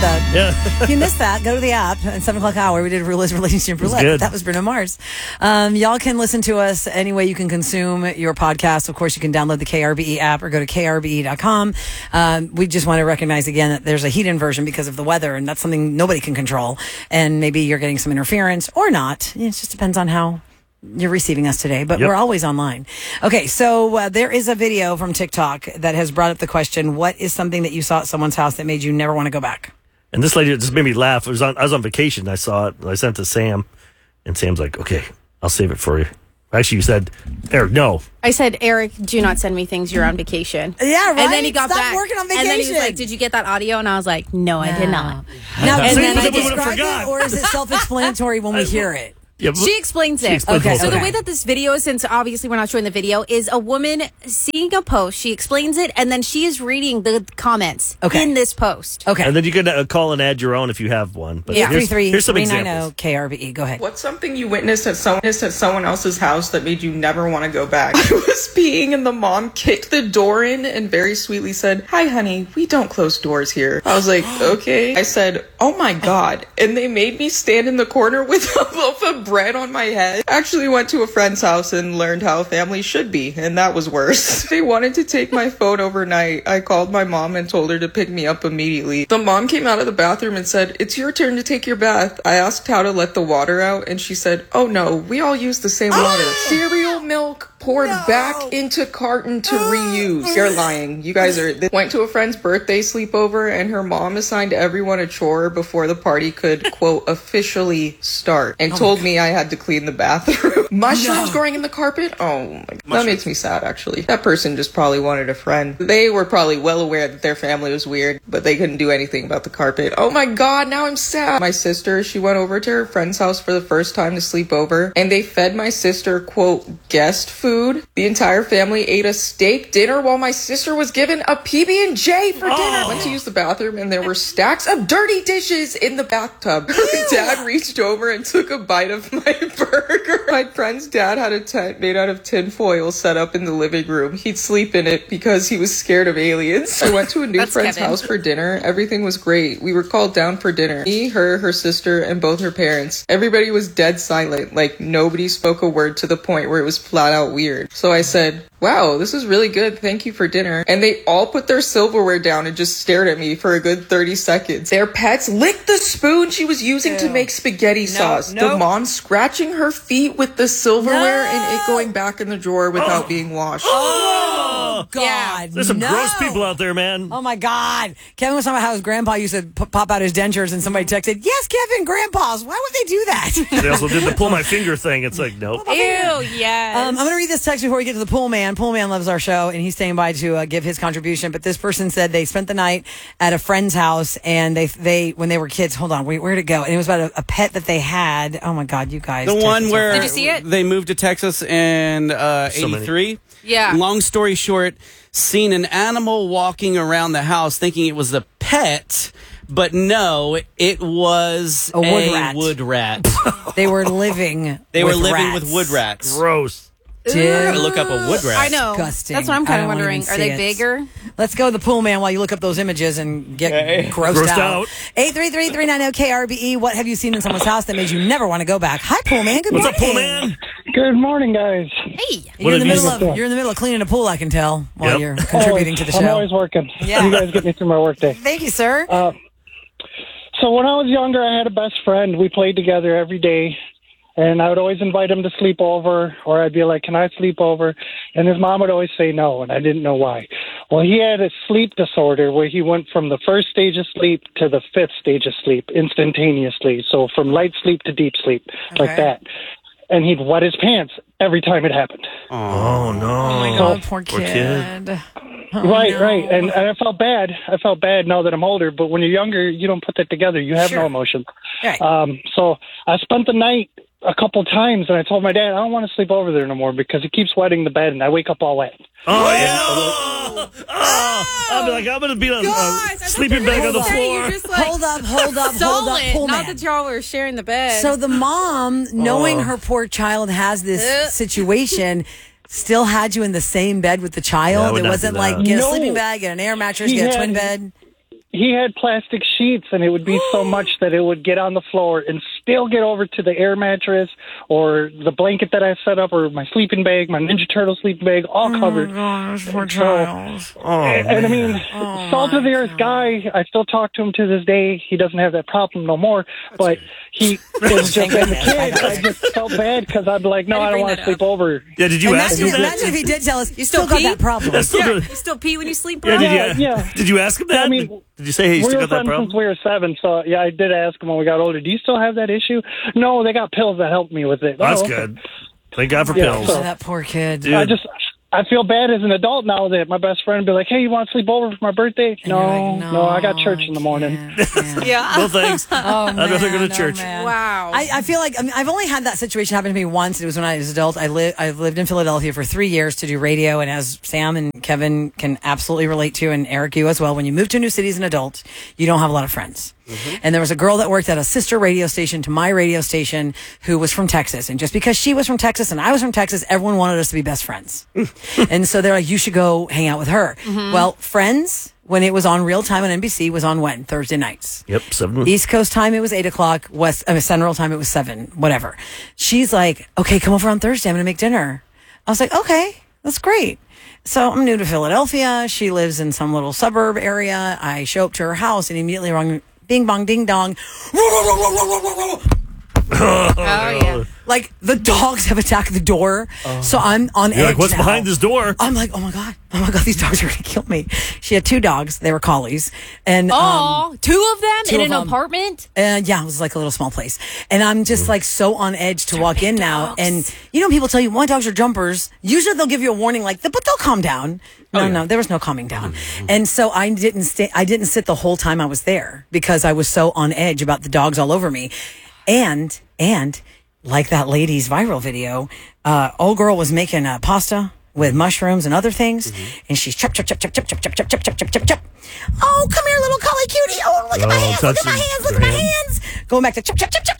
that. Yeah. If you missed that, go to the app at 7 o'clock hour. We did a relationship roulette. Good. That was Bruno Mars. Y'all can listen to us any way you can consume your podcast. Of course, you can download the KRBE app or go to krbe.com. We just want to recognize again that there's a heat inversion because of the weather, and that's something nobody can control. And maybe you're getting some interference or not. It just depends on how you're receiving us today, but we're always online. Okay, so there is a video from TikTok that has brought up the question, what is something that you saw at someone's house that made you never want to go back? And this lady just made me laugh. I was on vacation. I saw it. I sent it to Sam, and Sam's like, okay, I'll save it for you. Actually, you said, Eric, no. I said, Eric, do not send me things. You're on vacation. Yeah, right? And then he got Stop back. working on vacation. And then he was like, did you get that audio? And I was like, no, I did not. Now, And and then then I I describe forgot. it, or is it self-explanatory when we hear it? Yeah, but She explains it. explains the Okay, whole So thing. the way that this video is, since obviously we're not showing the video, is a woman seeing a post. She explains it, and then she is reading the comments in this post. Okay. And then you can call and add your own if you have one. But Yeah, here's some 33390 examples. KRBE. Go ahead. What's something you witnessed at someone else's house that made you never want to go back? I was peeing and the mom kicked the door in and very sweetly said, "Hi, honey, we don't close doors here." I was like, okay. I said, "Oh my God." And they made me stand in the corner with a loaf of bread on my head. I actually went to a friend's house and learned how a family should be, and that was worse. They wanted to take my phone overnight. I called my mom and told her to pick me up immediately. The mom came out of the bathroom and said, "It's your turn to take your bath." I asked how to let the water out, and she said, "Oh no, we all use the same water." Cereal milk poured back into carton to reuse. You're lying. You guys are. They went to a friend's birthday sleepover, and her mom assigned everyone a chore before the party could, quote, officially start, and told me I had to clean the bathroom. Mushrooms growing in the carpet? Oh my God. That makes me sad, actually. That person just probably wanted a friend. They were probably well aware that their family was weird, but they couldn't do anything about the carpet. Oh my God, now I'm sad. My sister, she went over to her friend's house for the first time to sleep over, and they fed my sister, quote, guest food. The entire family ate a steak dinner while my sister was given a PB&J for dinner. I went to use the bathroom, and there were stacks of dirty dishes in the bathtub. Her dad reached over and took a bite of my burger. My friend's dad had a tent made out of tin foil set up in the living room. He'd sleep in it because he was scared of aliens. I went to a new friend's house for dinner. Everything was great. We were called down for dinner. Me, her sister, and both her parents. Everybody was dead silent. Like, nobody spoke a word, to the point where it was flat out weird. So I said, "Wow, this is really good. Thank you for dinner." And they all put their silverware down and just stared at me for a good 30 seconds. Their pets licked the spoon she was using to make spaghetti sauce. The mom scratching her feet with the silverware and it going back in the drawer without being washed. Oh, God. Yeah. There's some gross people out there, man. Oh, my God. Kevin was talking about how his grandpa used to pop out his dentures, and somebody texted, "Yes, Kevin, grandpas. Why would they do that?" They also did the pull my finger thing. It's like, nope. Ew, yes. I'm going to read this text before we get to the pool man. Pool man loves our show, and he's staying by to give his contribution. But this person said they spent the night at a friend's house, and they when they were kids. Hold on, where'd it go? And it was about a pet that they had. Oh my God, you guys! The one where Did you see it? they moved to Texas in '83. Yeah. Long story short, seen an animal walking around the house, thinking it was a pet. But no, it was A wood rat. wood rat. They were living. They with were living rats. with wood rats. Gross. I gotta look up a wood rat. I know. Disgusting. That's what I'm I kind don't of wanna wondering. even Are see they it. bigger? Let's go to the pool man while you look up those images and get grossed out. 833-390 KRBE. What have you seen in someone's house that made you never want to go back? Hi, pool man. Good What's morning. up, pool man? Good morning, guys. Hey. You're in, the have you middle of, you're in the middle of cleaning a pool, I can tell, while you're contributing to the show. I'm always working. Yeah. You guys get me through my workday. Thank you, sir. So when I was younger, I had a best friend. We played together every day, and I would always invite him to sleep over, or I'd be like, "Can I sleep over?" And his mom would always say no, and I didn't know why. Well, he had a sleep disorder where he went from the first stage of sleep to the fifth stage of sleep instantaneously. So from light sleep to deep sleep, like that. And he'd wet his pants every time it happened. Oh, no. Oh, poor kid. Right. And I felt bad. I felt bad now that I'm older, but when you're younger, you don't put that together. You have no emotion. Right. So I spent the night a couple times, and I told my dad, I don't want to sleep over there no more because he keeps wetting the bed, and I wake up all wet. Oh, yeah. I'll be like, I'm going to be on sleeping bag on the floor. Hold up, pool Not man. that y'all were sharing the bed. So the mom, knowing her poor child has this situation, still had you in the same bed with the Yeah, I child? would It not wasn't do like that. get a No. sleeping bag, get an air mattress, He get a had- twin bed? he had plastic sheets, and it would be so much that it would get on the floor and still get over to the air mattress or the blanket that I set up or my sleeping bag, my Ninja Turtle sleeping bag, all covered. Gosh, poor So, child. and I mean, salt of the earth guy, I still talk to him to this day. He doesn't have that problem no more, but he was just as a kid. I just felt bad because I'd be like, no, I don't want to sleep over. Yeah, did you ask him that? Imagine if he did tell us, you still still got pee? that problem. That's still good. You still pee when you sleep, bro? Yeah. Did you ask him that? I mean, did you say, hey, you we still were got that friends problem? since we were 7, so yeah, I did ask him when we got older, do you still have that issue? No, they got pills that helped me with it. That's okay. good. Thank God for Yeah, pills. so- Oh, that poor kid. Dude. I feel bad as an adult now that my best friend would be like, hey, you want to sleep over for my birthday? And you're No, like, no, I got church in the morning. Yeah. No thanks. I'd rather go to church. Wow. I feel like I've only had that situation happen to me once. It was when I was an adult. I lived in Philadelphia for 3 years to do radio, and as Sam and Kevin can absolutely relate to, and Eric, you as well, when you move to a new city as an adult, you don't have a lot of friends. And there was a girl that worked at a sister radio station to my radio station who was from Texas. And just because she was from Texas and I was from Texas, everyone wanted us to be best friends. And so they're like, you should go hang out with her. Well, Friends, when it was on real time on NBC, was on when? Thursday nights. Yep, 7. East Coast time, it was 8 o'clock. Central time, it was 7, whatever. She's like, okay, come over on Thursday. I'm going to make dinner. I was like, okay, that's great. So I'm new to Philadelphia. She lives in some little suburb area. I show up to her house and immediately rung, bing bong, ding dong. Oh, yeah. Like the dogs have attacked the door. So I'm on You're edge like, what's now. behind this door? I'm like, oh my God, these dogs are going to kill me. She had 2 dogs. They were collies. And, Oh, 2 of them 2 in of an them. apartment? yeah, it was like a little small place. And I'm just like so on edge to walk in now. And you know, people tell you, my dogs are jumpers. Usually they'll give you a warning like, but they'll calm down. No, there was no calming down. And so I didn't sit the whole time I was there because I was so on edge about the dogs all over me. And like that lady's viral video, old girl was making pasta with mushrooms and other things, and she's chop. Oh, come here, little collie cutie. Oh, look at my hands. Look at my hands. Look at my hands. Going back to chop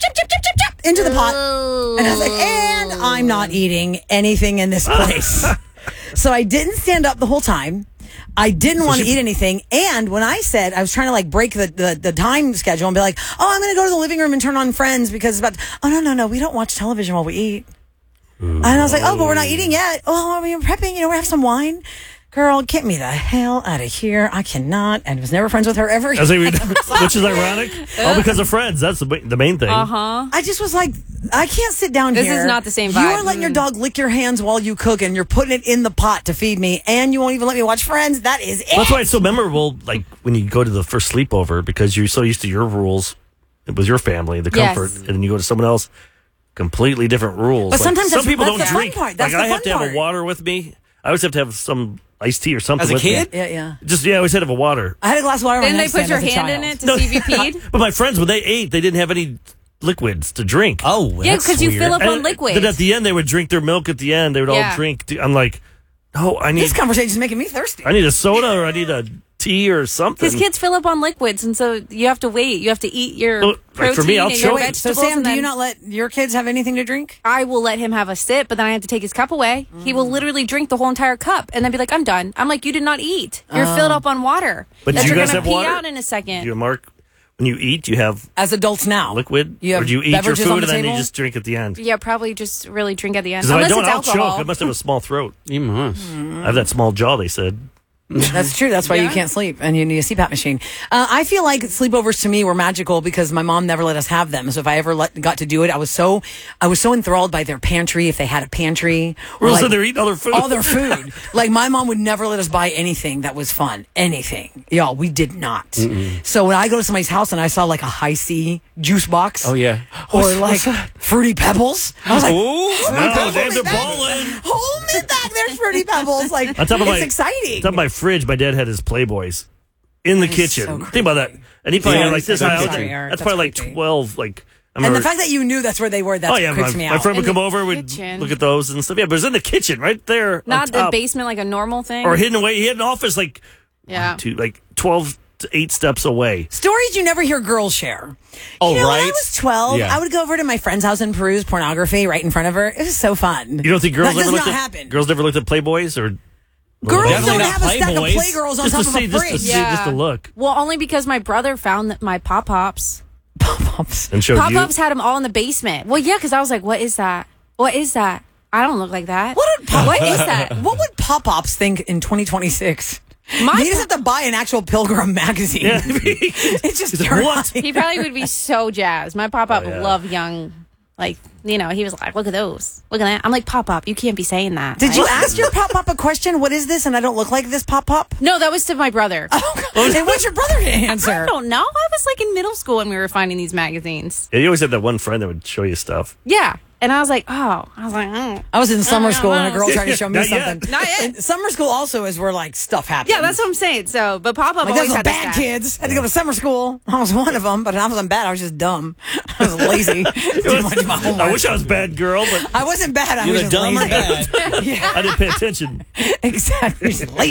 into the pot. And I was like, and I'm not eating anything in this place. So I didn't stand up the whole time. I didn't want to eat anything. And when I said, I was trying to like break the time schedule and be like, oh, I'm going to go to the living room and turn on Friends because it's about, no, we don't watch television while we eat. And I was like, oh, but we're not eating yet. Oh, we're prepping, we're having some wine. Girl, get me the hell out of here. I cannot. And was never friends with her ever. Which is ironic. All because of Friends. That's the main thing. I just was like, I can't sit down This here. is not the same vibe. You are letting your dog lick your hands while you cook, and you're putting it in the pot to feed me, and you won't even let me watch Friends. That is it. That's why it's so memorable, like when you go to the first sleepover, because you're so used to your rules. It was your family, the comfort, Yes. and then you go to someone else, completely different rules. But sometimes some that's- people that's don't the fun drink. part. That's like the I have fun to have part. a water with me. I always have to have some iced tea or something. As a with kid? me. Yeah. I always had to have a water. I had a glass of water. Didn't on my they put nightstand your as a hand in child. it to see if you peed? But my friends, when they ate, they didn't have any liquids to drink. Oh, Yeah, that's because you weird. fill up on And liquids. then at the end, they would drink their milk at the end. They would Yeah. all drink. I'm like, no, I This need conversation is making me thirsty. a soda or I need a tea or something. Because kids fill up on liquids, and so you have to wait. You have to eat your Well, like, protein for me, I'll and your choke. vegetables. So, Sam, and do you then not let your kids have anything to drink? I will let him have a sip, but then I have to take his cup away. He will literally drink the whole entire cup and then be like, I'm done. I'm like, you did not eat. You're filled up on water. But that do you you're guys gonna have water? pee out in a second. Do you, Mark, when you eat, you have As adults now. liquid? You have or do you eat your beverages on food the and then you table? just drink at the end? Yeah, probably just really drink at the end. Because if I Unless don't, it's I'll alcohol. choke. I must have a small throat. You must. I have that small jaw, they said. That's true. That's why you can't sleep and you need a CPAP machine. I feel like sleepovers to me were magical because my mom never let us have them. So if I ever got to do it, I was so enthralled by their pantry. If they had a pantry, Or else like, they're eating other food. all their food. Like my mom would never let us buy anything that was fun. Anything. Y'all, we did not. So when I go to somebody's house and I saw like a High C juice box. Oh, yeah. Or like Fruity Pebbles. I was like, Oh, no, Pebbles, Dave, they're back. balling. Hold me back. There's Fruity Pebbles. Like, On top of it's my, exciting. On top of my fridge, my dad had his Playboys in the That is kitchen. so Think about that. And he probably Yeah, had like this that's high. sorry, Eric. That's That's probably like creepy. 12. Like, I And remember, the fact that you knew that's where they were, that creeps me my out. friend would In come the over, would kitchen. look at those and stuff. Yeah, but it was in the kitchen right there. Not on the top. basement like a normal thing. Or hidden away. He had an office like yeah. 12 to 8 steps away. Stories you never hear girls share. Oh, When I right? was 12, Yeah. I would go over to my friend's house and peruse pornography right in front of her. It was so fun. You don't think girls that ever does looked not at happen. girls never looked at Playboys or Girls Definitely don't not have a stack of Playboys. Playgirls on Just top to of see, a just to fridge. see, just to look. Well, only because my brother found my pop-ups. Pop-ups. And showed you. Pop-ups had them all in the basement. Well, yeah, because I was like, what is that? What is that? I don't look like that. What is that? What would Pop-Ups think in 2026? My He doesn't have to buy an actual Pilgrim magazine. Yeah. It's just He's like, what? He probably would be so jazzed. My pop-up Oh, yeah. loved young, like, you know, he was like, look at those. Look at that. I'm like, pop-up, you can't be saying that. Did Like, you ask your Pop-Up a question? What is this? And I don't look like this Pop-Up? No, that was to my brother. And what's your brother to answer? I don't know. I was like in middle school when we were finding these magazines. Yeah, you always had that one friend that would show you stuff. Yeah. And I was like, oh. I was in summer school and a girl tried to show me Not yet. something. Not yet. And summer school also is where like stuff happens. Yeah, that's what I'm saying. So, but pop-up Like always those had bad this kids. I had to go to summer school. I was one of them, but I wasn't bad. I was just dumb. I was lazy. Too much of my homework. I wish I was a bad girl, but I wasn't bad. I You're was the just dumb or lazy. bad. Yeah, I didn't pay attention. exactly. Just lazy.